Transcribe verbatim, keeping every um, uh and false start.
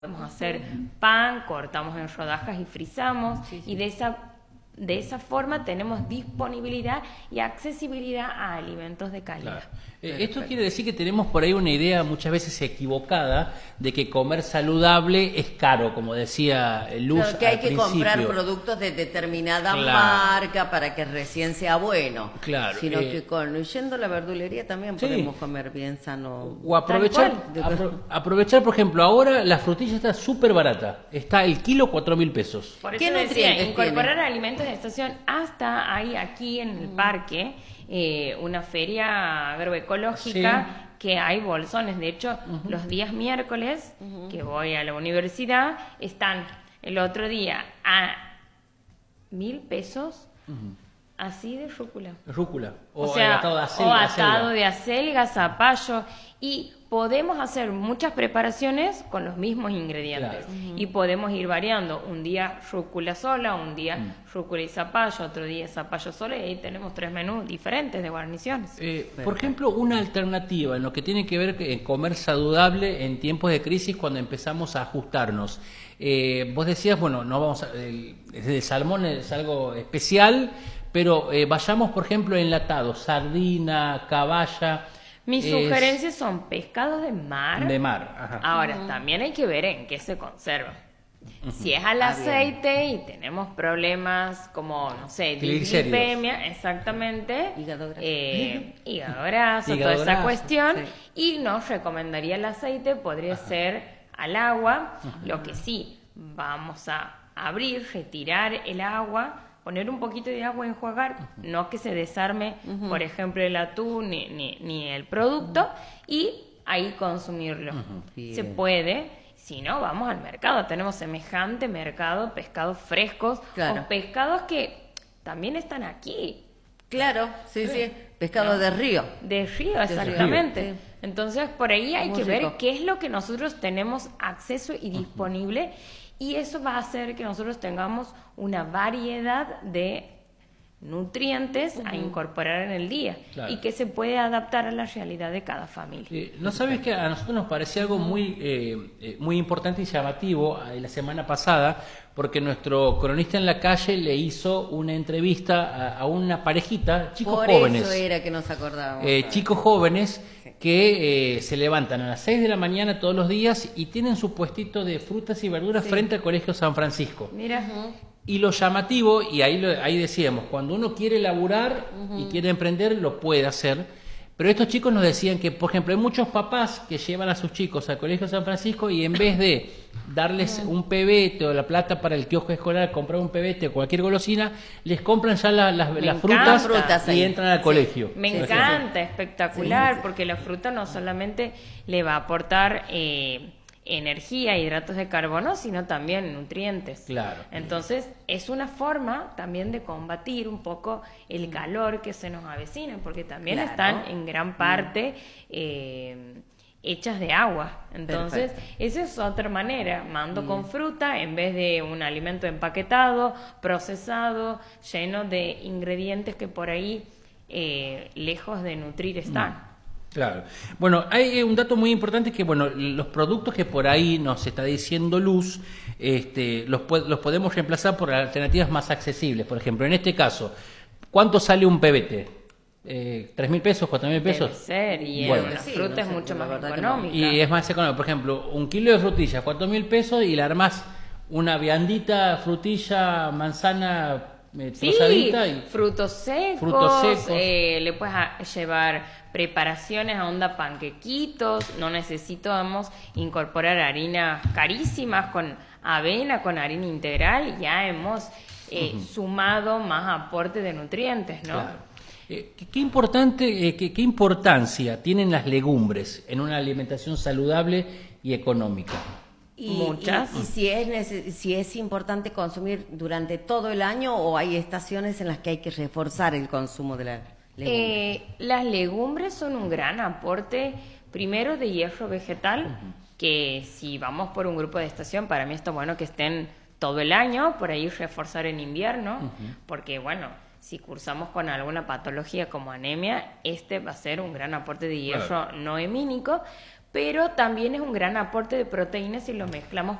Podemos hacer pan, cortamos en rodajas y frizamos, sí, sí. y de esa, de esa forma tenemos disponibilidad y accesibilidad a alimentos de calidad. Claro. Eh, esto quiere decir que tenemos por ahí una idea muchas veces equivocada de que comer saludable es caro, como decía Luz claro, que hay al que principio. comprar productos de determinada claro. marca para que recién sea bueno. Claro. Sino eh, que con yendo a la verdulería también sí. podemos comer bien sano. O aprovechar, apro aprovechar, por ejemplo, ahora la frutilla está súper barata. Está el kilo cuatro mil pesos. Por eso ¿Qué decía, nutrientes incorporar tiene? alimentos de estación. Hasta hay aquí en el parque eh, una feria agroecológica sí. que hay bolsones. De hecho, uh-huh. los días miércoles uh-huh. que voy a la universidad están el otro día a mil pesos uh-huh. así de rúcula. Rúcula. O, o sea, atado de acelga. O atado de acelga, zapallo. Y podemos hacer muchas preparaciones con los mismos ingredientes. Claro. Uh-huh. Y podemos ir variando. Un día rúcula sola, un día uh-huh. rúcula y zapallo, otro día zapallo sola, y ahí tenemos tres menús diferentes de guarniciones. Eh, por ejemplo, una alternativa en lo que tiene que ver con comer saludable en tiempos de crisis cuando empezamos a ajustarnos. Eh, vos decías, bueno, no vamos a, el, el salmón es algo especial, pero eh, vayamos, por ejemplo, enlatados, sardina, caballa. Mis es... sugerencias son pescados de mar. De mar, ajá. Ahora, uh-huh. también hay que ver en qué se conserva. Uh-huh. Si es al aceite y tenemos problemas como, no sé, dislipemia, exactamente, hígado graso, eh, hígado graso hígado toda graso, esa cuestión, sí. y nos recomendaría el aceite, podría ajá. ser al agua, ajá. lo que sí, vamos a abrir, retirar el agua, poner un poquito de agua, enjuagar, uh-huh. no que se desarme, uh-huh. por ejemplo, el atún ni, ni, ni el producto, uh-huh. y ahí consumirlo. Uh-huh. Se puede, si no, vamos al mercado, tenemos semejante mercado, pescados frescos, claro. o pescados que también están aquí. Claro, sí, sí, sí. pescado no. de río. De río, exactamente. De río. Sí. Entonces, por ahí hay Muy que rico. ver qué es lo que nosotros tenemos acceso y disponible, uh-huh. y eso va a hacer que nosotros tengamos una variedad de nutrientes uh-huh. a incorporar en el día, claro. y que se puede adaptar a la realidad de cada familia. Eh, ¿No sabes que a nosotros nos parecía algo muy, eh, eh, muy importante y llamativo eh, la semana pasada? Porque nuestro cronista en la calle le hizo una entrevista a, a una parejita, chicos Por jóvenes. Por eso era que nos acordábamos. Eh, chicos jóvenes que eh, se levantan a las seis de la mañana todos los días y tienen su puestito de frutas y verduras sí. frente al Colegio San Francisco. Mira. Uh-huh. Y lo llamativo, y ahí, lo, ahí decíamos, cuando uno quiere laburar uh-huh. y quiere emprender, lo puede hacer. Pero estos chicos nos decían que, por ejemplo, hay muchos papás que llevan a sus chicos al Colegio San Francisco y en vez de darles un pebete o la plata para el kiosco escolar, comprar un pebete o cualquier golosina, les compran ya la, las, las frutas, frutas y entran al sí. colegio. Me sí, encanta, sí, sí. espectacular, sí, sí, sí. porque la fruta no solamente le va a aportar eh, energía, hidratos de carbono, sino también nutrientes. Claro. Entonces, es una forma también de combatir un poco el calor que se nos avecina, porque también claro. están en gran parte eh, hechas de agua. Entonces, perfecto. Esa es otra manera. Mando mm. con fruta en vez de un alimento empaquetado, procesado, lleno de ingredientes que por ahí eh, lejos de nutrir están. Mm. Claro. Bueno, hay un dato muy importante que, bueno, los productos que por ahí nos está diciendo Luz, este, los, los podemos reemplazar por alternativas más accesibles. Por ejemplo, en este caso, ¿cuánto sale un pebete? Eh, ¿Tres mil pesos? ¿Cuatro mil pesos? Debe ser, y bueno, la sí, fruta no es sé, mucho más económica. económica. Y es más económico. Por ejemplo, un kilo de frutillas, cuatro mil pesos, y le armás una viandita, frutilla, manzana... Sí, y frutos secos, frutos secos. Eh, le puedes a, llevar preparaciones a onda panquequitos, no necesitamos incorporar harinas carísimas con avena, con harina integral, ya hemos eh, uh-huh. sumado más aporte de nutrientes, ¿no? Claro. Eh, ¿qué, qué, importante, eh, qué, ¿Qué importancia tienen las legumbres en una alimentación saludable y económica? Y, Muchas. Y, y si es neces- si es importante consumir durante todo el año o hay estaciones en las que hay que reforzar el consumo de la legumbre. Eh, las legumbres son un gran aporte, primero de hierro vegetal, uh-huh. que si vamos por un grupo de estación, para mí está bueno que estén todo el año, por ahí reforzar en invierno, uh-huh. porque bueno, si cursamos con alguna patología como anemia, este va a ser un gran aporte de hierro claro. no hemínico. pero también es un gran aporte de proteínas si lo mezclamos